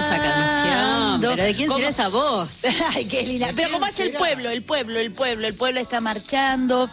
hermosa canción. ¿Pero de quién será esa voz? Ay, qué linda. Pero ¿cómo hace el pueblo está marchando.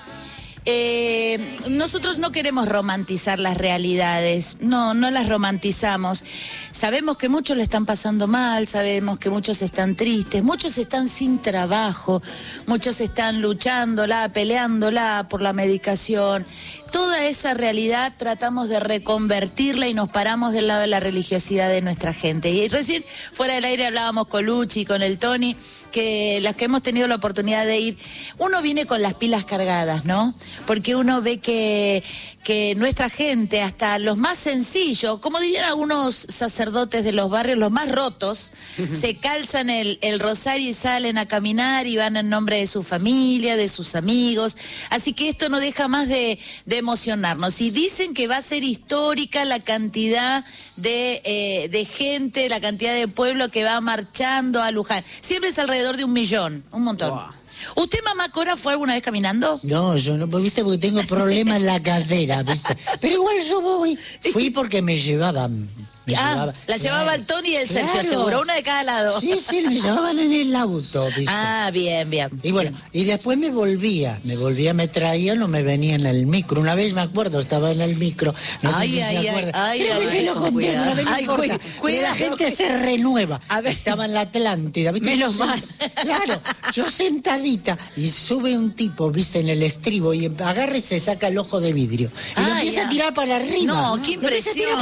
Nosotros no queremos romantizar las realidades, no las romantizamos. Sabemos que muchos le están pasando mal, sabemos que muchos están tristes, muchos están sin trabajo, muchos están luchándola, peleándola por la medicación. Toda esa realidad tratamos de reconvertirla y nos paramos del lado de la religiosidad de nuestra gente. Y recién fuera del aire hablábamos con Luchi y con el Tony, que las que hemos tenido la oportunidad de ir, uno viene con las pilas cargadas, ¿no? Porque uno ve que nuestra gente, hasta los más sencillos, como dirían algunos sacerdotes de los barrios, los más rotos, se calzan el rosario y salen a caminar y van en nombre de su familia, de sus amigos. Así que esto no deja más de emocionarnos. Y dicen que va a ser histórica la cantidad de gente, la cantidad de pueblo que va marchando a Luján. Siempre es alrededor de 1 millón, un montón. Wow. ¿Usted, mamá Cora, fue alguna vez caminando? No, yo no, viste, porque tengo problemas en la cadera, viste. Pero igual yo fui porque me llevaban. La llevaba el Tony y el Sergio, seguro, una de cada lado. Sí, me llevaban en el auto, ¿viste? Ah, bien. Y bueno, y después me traían o me venía en el micro. Una vez me acuerdo, estaba en el micro. No sé si se acuerdan. Cuida, la gente se renueva. A ver, estaba en la Atlántida, ¿viste? Menos mal. Claro, yo sentadita y sube un tipo, ¿viste? En el estribo y agarra y se saca el ojo de vidrio. Y lo empieza a tirar para arriba. No, qué impresión.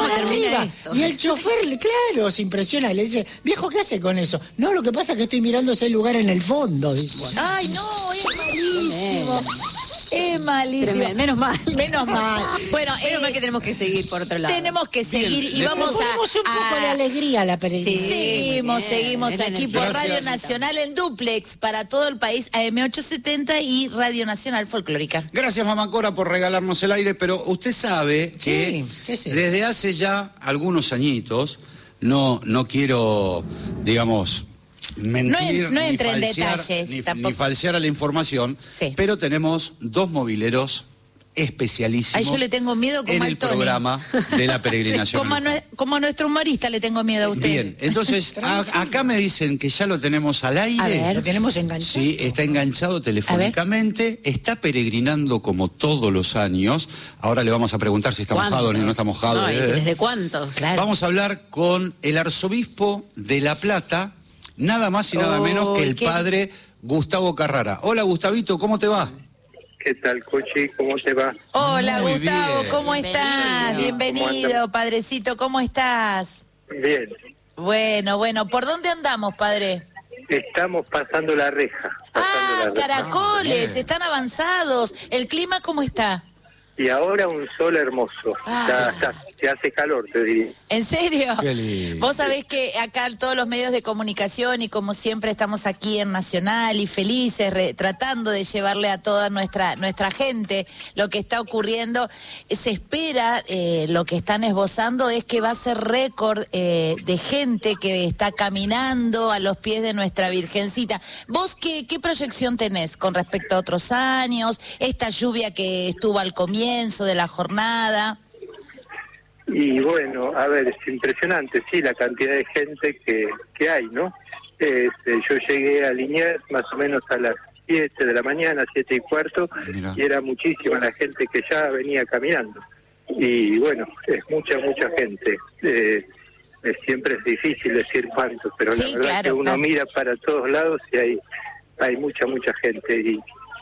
Y el chofer, claro, se impresiona y le dice, viejo, ¿qué hace con eso? No, lo que pasa es que estoy mirando ese lugar en el fondo. Dice. Ay, no, es malísimo. Es malísimo. Menos mal. Bueno, menos mal que tenemos que seguir por otro lado. Tenemos que seguir y vamos a... Ponemos un poco de alegría a la peregrinación. Seguimos aquí por Radio Nacional en duplex para todo el país, AM870 y Radio Nacional Folclórica. Gracias, mamá Cora, por regalarnos el aire, pero usted sabe que desde hace ya algunos añitos, no quiero, digamos... mentir, no entre en detalles, ni falsear a la información, pero tenemos 2 mobileros especialísimos. Ay, yo le tengo miedo como en el programa de la peregrinación. Como a nuestro humorista le tengo miedo a usted. Bien, entonces acá me dicen que ya lo tenemos al aire. A ver. ¿Lo tenemos enganchado? Sí, está enganchado telefónicamente, está peregrinando como todos los años. Ahora le vamos a preguntar si está mojado o no está mojado. No, ¿desde cuántos? Claro. Vamos a hablar con el arzobispo de La Plata, nada más y nada menos que el padre Gustavo Carrara. Hola, Gustavito, ¿cómo te va? ¿Qué tal, Cochi? ¿Cómo te va? Hola, muy Gustavo, bien. ¿cómo estás? Bienvenido, padrecito, ¿cómo estás? Bien. Bueno, ¿por dónde andamos, padre? Estamos pasando la reja. Caracoles, están avanzados. ¿El clima cómo está? Y ahora un sol hermoso. Te hace calor, te diría. ¿En serio? Qué lindo. Vos sabés que acá todos los medios de comunicación y como siempre estamos aquí en Nacional y felices tratando de llevarle a toda nuestra gente lo que está ocurriendo. Se espera, lo que están esbozando es que va a ser récord de gente que está caminando a los pies de nuestra Virgencita. ¿Vos qué proyección tenés con respecto a otros años? Esta lluvia que estuvo al comienzo de la jornada. Y bueno, a ver, es impresionante, sí, la cantidad de gente que hay, ¿no? Yo llegué a Liniers más o menos a las 7 de la mañana, 7:15, y era muchísima la gente que ya venía caminando. Y bueno, es mucha gente. Siempre es difícil decir cuánto, pero la verdad que uno mira para todos lados y hay mucha gente. Y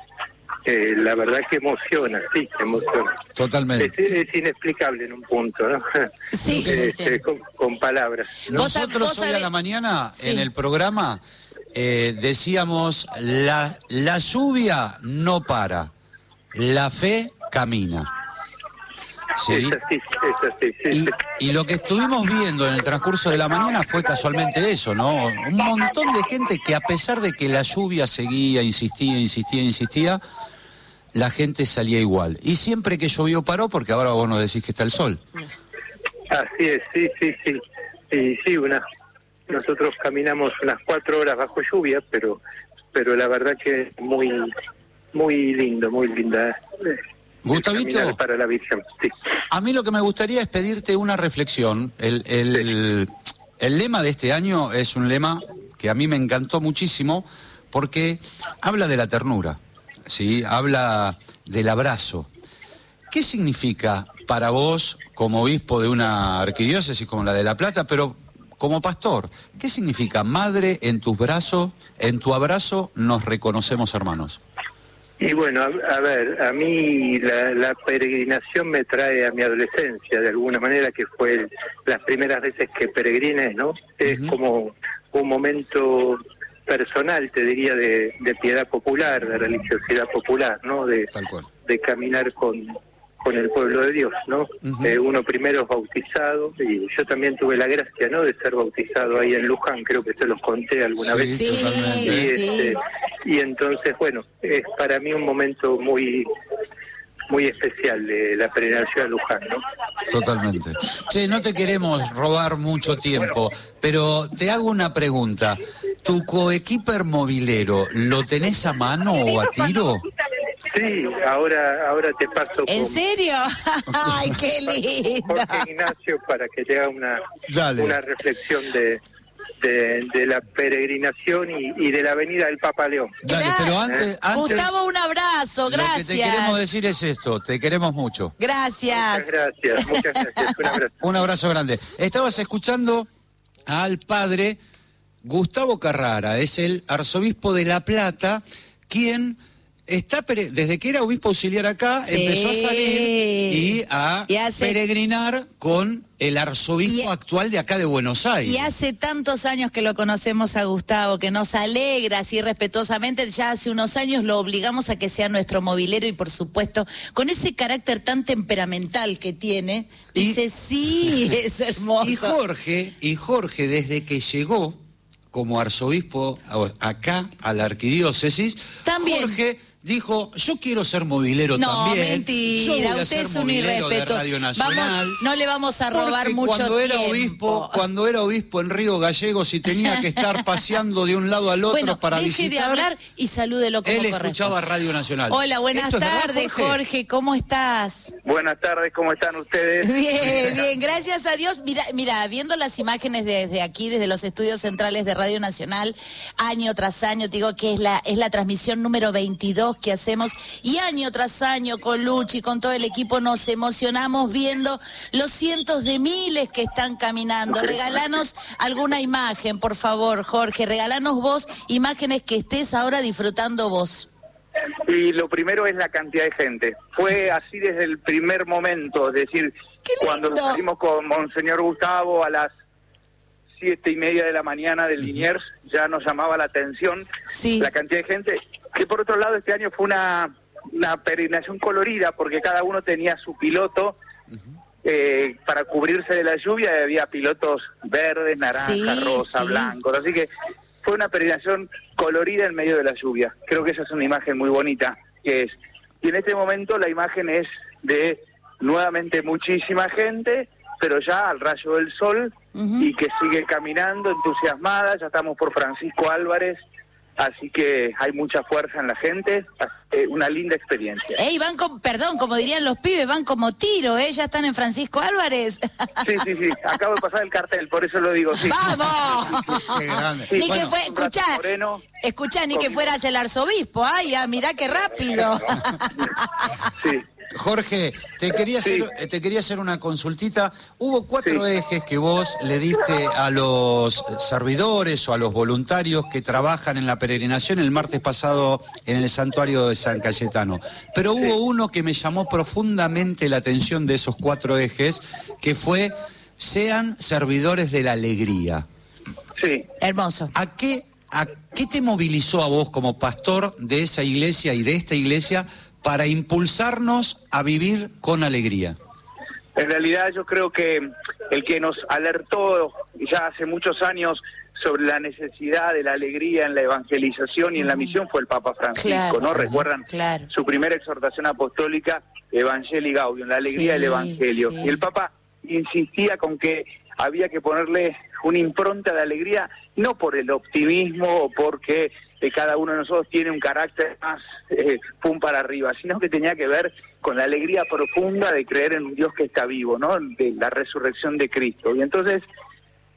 la verdad que emociona. Totalmente. Es inexplicable en un punto, ¿no? Sí, con palabras, ¿no? Nosotros hoy a la mañana en el programa decíamos, la lluvia no para, la fe camina. ¿Sí? Es así. Y lo que estuvimos viendo en el transcurso de la mañana fue casualmente eso, ¿no? Un montón de gente que a pesar de que la lluvia seguía, insistía, la gente salía igual. Y siempre que llovió paró, porque ahora vos nos decís que está el sol. Así es, sí. Y sí, nosotros caminamos unas 4 horas bajo lluvia, pero la verdad que es muy lindo, muy linda. Gustavito, para la Virgen, sí. A mí lo que me gustaría es pedirte una reflexión. El El lema de este año es un lema que a mí me encantó muchísimo porque habla de la ternura, ¿sí? Habla del abrazo. ¿Qué significa para vos, como obispo de una arquidiócesis como la de La Plata, pero como pastor, qué significa madre en tus brazos, en tu abrazo nos reconocemos hermanos? Y bueno, a ver, a mí la peregrinación me trae a mi adolescencia, de alguna manera, que fue las primeras veces que peregriné, ¿no? Es como un momento personal, te diría, de piedad popular, de religiosidad popular, ¿no? Tal cual. De caminar con el pueblo de Dios, ¿no? Uno primero es bautizado, y yo también tuve la gracia, ¿no?, de ser bautizado ahí en Luján, creo que te los conté alguna vez. Sí. Y entonces, bueno, es para mí un momento muy especial de la peregrinación a Luján, ¿no? Totalmente. Che, no te queremos robar mucho tiempo, pero te hago una pregunta. ¿Tu coequiper movilero lo tenés a mano o a tiro? Sí, ahora te paso. ¿En serio? ¡Ay, qué lindo! Jorge Ignacio, para que te haga una reflexión de la peregrinación y de la venida del Papa León. Dale, pero antes Gustavo, un abrazo, gracias. Lo que te queremos decir es esto, te queremos mucho. Gracias. Muchas gracias, un abrazo. Un abrazo grande. Estabas escuchando al padre Gustavo Carrara, es el arzobispo de La Plata, quien está desde que era obispo auxiliar acá, empezó a salir y a peregrinar con el arzobispo actual de acá de Buenos Aires. Y hace tantos años que lo conocemos a Gustavo, que nos alegra así respetuosamente. Ya hace unos años lo obligamos a que sea nuestro movilero y, por supuesto, con ese carácter tan temperamental que tiene, dice, sí, es hermoso. Y Jorge, desde que llegó como arzobispo acá a la arquidiócesis, también Jorge dijo, yo quiero ser movilero también. No, mentira, usted es un irrespetuoso. Radio Nacional. No le vamos a robar mucho tiempo. Cuando era obispo en Río Gallegos y tenía que estar paseando de un lado al otro para visitar... Deje de hablar y salúdelo como corresponde. Él escuchaba Radio Nacional. Hola, buenas tardes, Jorge, ¿cómo estás? Buenas tardes, ¿cómo están ustedes? Bien, gracias a Dios. Mira, viendo las imágenes desde aquí, desde los estudios centrales de Radio Nacional, año tras año, te digo que es la transmisión número 22 que hacemos, y año tras año con Luchi, con todo el equipo, nos emocionamos viendo los cientos de miles que están caminando. Regalanos alguna imagen, por favor, Jorge, regalanos vos imágenes que estés ahora disfrutando vos. Y lo primero es la cantidad de gente. Fue así desde el primer momento, es decir, cuando salimos con Monseñor Gustavo a las 7:30 de la mañana del Liniers, ya nos llamaba la atención la cantidad de gente, que por otro lado este año fue una peregrinación colorida, porque cada uno tenía su piloto para cubrirse de la lluvia. Había pilotos verdes, naranjas, rosa, blancos, así que fue una peregrinación colorida en medio de la lluvia. Creo que esa es una imagen muy bonita, y en este momento la imagen es de nuevamente muchísima gente, pero ya al rayo del sol, y que sigue caminando entusiasmada. Ya estamos por Francisco Álvarez, así que hay mucha fuerza en la gente, una linda experiencia. Van como dirían los pibes, van como tiro, ya están en Francisco Álvarez. Sí, acabo de pasar el cartel, por eso lo digo, sí. ¡Vamos! Qué grande. Ni que escuchá, ni que fueras el arzobispo, mirá qué rápido. Sí. Jorge, te quería hacer una consultita. Hubo 4 ejes que vos le diste a los servidores o a los voluntarios que trabajan en la peregrinación el martes pasado en el santuario de San Cayetano. Pero hubo uno que me llamó profundamente la atención de esos 4 ejes, que fue: sean servidores de la alegría. Sí. Hermoso. ¿A qué te movilizó a vos como pastor de esa iglesia y de esta iglesia para impulsarnos a vivir con alegría? En realidad yo creo que el que nos alertó ya hace muchos años sobre la necesidad de la alegría en la evangelización y en la misión fue el Papa Francisco, ¿no? ¿Recuerdan? Su primera exhortación apostólica, Evangelii Gaudium, la alegría del Evangelio. Y el Papa insistía con que había que ponerle una impronta de alegría, no por el optimismo o porque cada uno de nosotros tiene un carácter más pum para arriba, sino que tenía que ver con la alegría profunda de creer en un Dios que está vivo, ¿no? De la resurrección de Cristo. Y entonces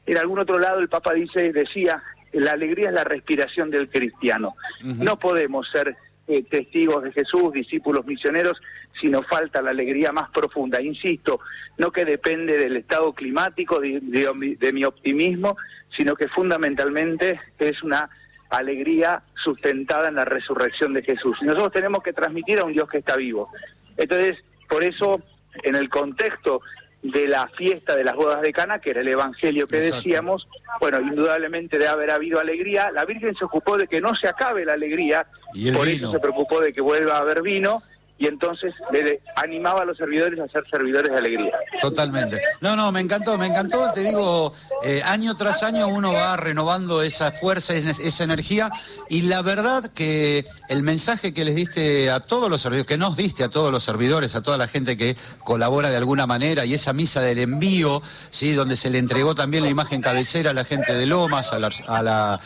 en algún otro lado el Papa decía, la alegría es la respiración del cristiano. No podemos ser testigos de Jesús, discípulos misioneros, si nos falta la alegría más profunda. Insisto, no que depende del estado climático, de mi optimismo, sino que fundamentalmente es una alegría sustentada en la resurrección de Jesús. Y nosotros tenemos que transmitir a un Dios que está vivo. Entonces, por eso, en el contexto de la fiesta de las bodas de Caná, que era el evangelio que decíamos, bueno, indudablemente debe haber habido alegría. La Virgen se ocupó de que no se acabe la alegría, por eso se preocupó de que vuelva a haber vino, y entonces le animaba a los servidores a ser servidores de alegría. Totalmente. No, me encantó, te digo, año tras año uno va renovando esa fuerza, esa energía, y la verdad que el mensaje que les diste a todos los servidores, que nos diste a todos los servidores, a toda la gente que colabora de alguna manera, y esa misa del envío, ¿sí?, donde se le entregó también la imagen cabecera a la gente de Lomas, la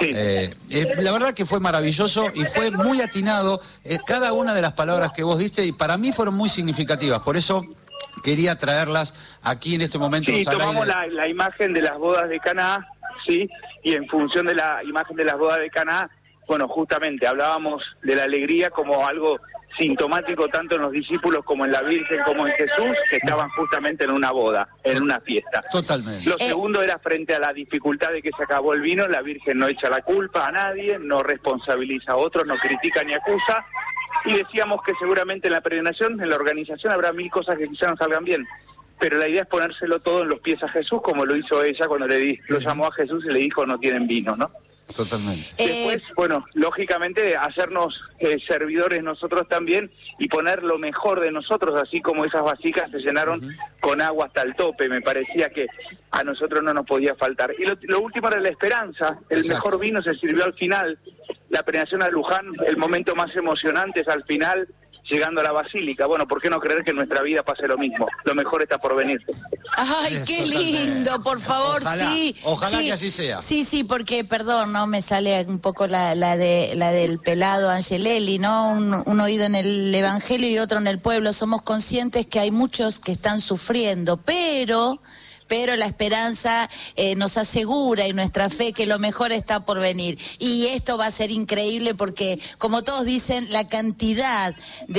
verdad que fue maravilloso y fue muy atinado cada una de las palabras que vos diste, y para mí fueron muy significativas, por eso quería traerlas aquí en este momento. Sí, tomamos la imagen de las bodas de Caná, sí, y en función de la imagen de las bodas de Caná, bueno, justamente hablábamos de la alegría como algo sintomático tanto en los discípulos como en la Virgen como en Jesús, que estaban justamente en una boda, en una fiesta. Totalmente. Lo segundo era frente a la dificultad de que se acabó el vino, la Virgen no echa la culpa a nadie, no responsabiliza a otros, no critica ni acusa, y decíamos que seguramente en la peregrinación, en la organización, habrá 1000 cosas que quizás no salgan bien, pero la idea es ponérselo todo en los pies a Jesús, como lo hizo ella cuando lo llamó a Jesús y le dijo no tienen vino, ¿no? Totalmente. Después, bueno, lógicamente hacernos servidores nosotros también y poner lo mejor de nosotros, así como esas vasijas se llenaron con agua hasta el tope. Me parecía que a nosotros no nos podía faltar. Y lo último era la esperanza. El mejor vino se sirvió al final. La peregrinación a Luján, el momento más emocionante es al final, llegando a la basílica. Bueno, ¿por qué no creer que en nuestra vida pase lo mismo? Lo mejor está por venir. Ay, qué lindo, por favor, ojalá, sí. Ojalá sí, que así sea. Sí, porque, perdón, no me sale un poco la del pelado Angelelli, ¿no? Un oído en el Evangelio y otro en el pueblo. Somos conscientes que hay muchos que están sufriendo, pero la esperanza nos asegura, y nuestra fe, que lo mejor está por venir. Y esto va a ser increíble porque, como todos dicen, la cantidad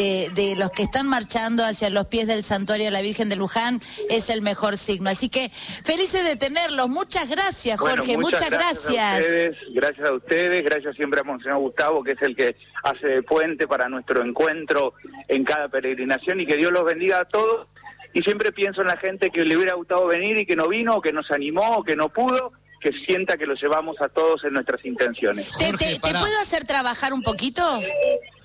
de los que están marchando hacia los pies del santuario de la Virgen de Luján es el mejor signo. Así que felices de tenerlos. Muchas gracias, Jorge. Bueno, muchas gracias. Gracias a ustedes, gracias siempre a Monseñor Gustavo, que es el que hace de puente para nuestro encuentro en cada peregrinación, y que Dios los bendiga a todos. Y siempre pienso en la gente que le hubiera gustado venir y que no vino, o que nos animó, o que no pudo, que sienta que lo llevamos a todos en nuestras intenciones. ¿Te puedo hacer trabajar un poquito?